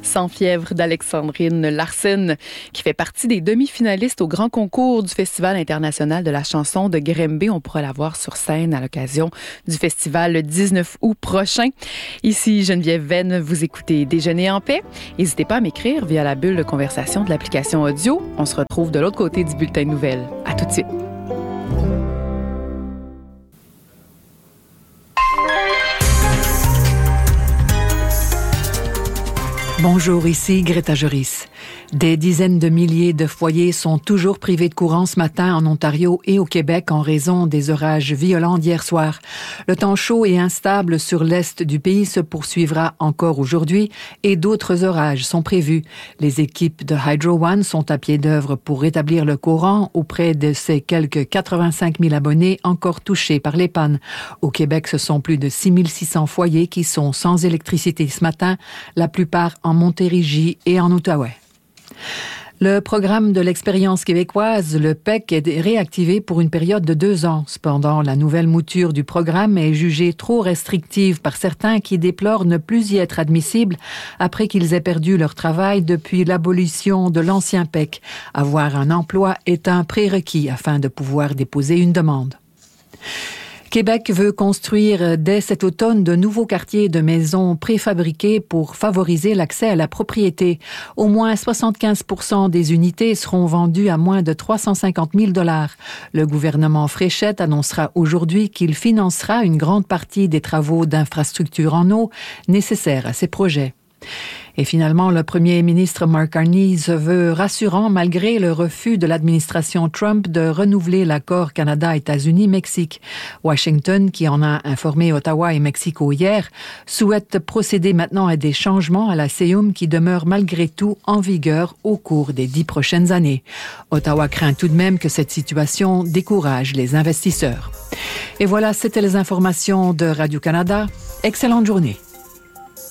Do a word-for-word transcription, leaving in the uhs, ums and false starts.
Sans fièvre d'Alexandrine Larsen, qui fait partie des demi-finalistes au grand concours du Festival international de la chanson de Grimby. On pourra la voir sur scène à l'occasion du festival le dix-neuf août prochain. Ici Geneviève Venn, vous écoutez Déjeuner en paix. N'hésitez pas à m'écrire via la bulle de conversation de l'application audio. On se retrouve de l'autre côté du bulletin de nouvelles. À tout de suite. Bonjour, ici Greta Joris. Des dizaines de milliers de foyers sont toujours privés de courant ce matin en Ontario et au Québec en raison des orages violents d'hier soir. Le temps chaud et instable sur l'est du pays se poursuivra encore aujourd'hui et d'autres orages sont prévus. Les équipes de Hydro One sont à pied d'œuvre pour rétablir le courant auprès de ces quelques quatre-vingt-cinq mille abonnés encore touchés par les pannes. Au Québec, ce sont plus de six mille six cents foyers qui sont sans électricité ce matin, la plupart en Montérégie et en Outaouais. Le programme de l'expérience québécoise, le P E C, est réactivé pour une période de deux ans. Cependant, la nouvelle mouture du programme est jugée trop restrictive par certains qui déplorent ne plus y être admissibles après qu'ils aient perdu leur travail depuis l'abolition de l'ancien P E C. Avoir un emploi est un prérequis afin de pouvoir déposer une demande. Québec veut construire dès cet automne de nouveaux quartiers de maisons préfabriquées pour favoriser l'accès à la propriété. Au moins soixante-quinze pour cent des unités seront vendues à moins de trois cent cinquante mille dollars. Le gouvernement Fréchette annoncera aujourd'hui qu'il financera une grande partie des travaux d'infrastructure en eau nécessaires à ces projets. Et finalement, le premier ministre Mark Carney se veut rassurant malgré le refus de l'administration Trump de renouveler l'accord Canada-États-Unis-Mexique. Washington, qui en a informé Ottawa et Mexico hier, souhaite procéder maintenant à des changements à la C E U M qui demeurent malgré tout en vigueur au cours des dix prochaines années. Ottawa craint tout de même que cette situation décourage les investisseurs. Et voilà, c'était les informations de Radio-Canada. Excellente journée.